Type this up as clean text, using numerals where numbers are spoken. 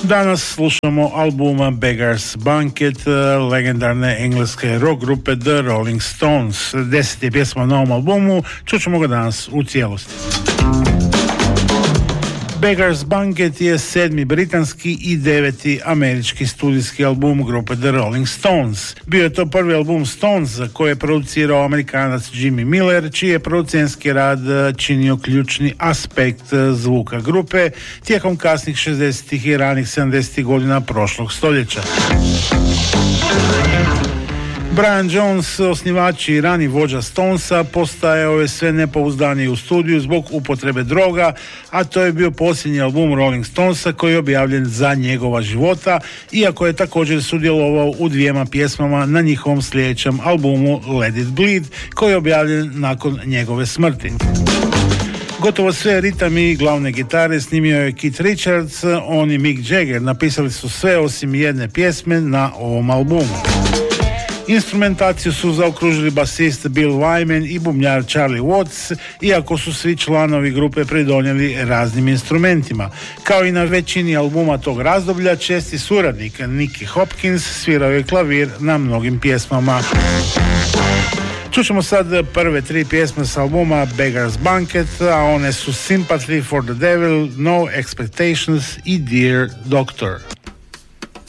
Danas slušamo albuma Beggars Banquet legendarne engleske rock grupe The Rolling Stones. 10. pjesma na ovom albumu, čućemo ga danas u cijelosti. Beggars Banquet je 7. britanski i 9. američki studijski album grupe The Rolling Stones. Bio je to prvi album Stones za koji je producirao Amerikanac Jimmy Miller, čiji je producentski rad činio ključni aspekt zvuka grupe tijekom kasnih 60. i ranih 70. godina prošlog stoljeća. Brian Jones, osnivač i rani vođa Stonesa, postajao je sve nepouzdaniji u studiju zbog upotrebe droga, a to je bio posljednji album Rolling Stonesa koji je objavljen za njegova života, iako je također sudjelovao u 2 pjesmama na njihovom sljedećem albumu Let It Bleed, koji je objavljen nakon njegove smrti. Gotovo sve ritam i glavne gitare snimio je Keith Richards, on i Mick Jagger napisali su sve osim jedne pjesme na ovom albumu. Instrumentaciju su zaokružili basist Bill Wyman i bubnjar Charlie Watts, iako su svi članovi grupe pridonijeli raznim instrumentima. Kao i na većini albuma tog razdoblja, česti suradnik Nicky Hopkins svirao je klavir na mnogim pjesmama. Čućemo sad prve 3 pjesme s albuma Beggars Banquet, a one su Sympathy for the Devil, No Expectations i Dear Doctor.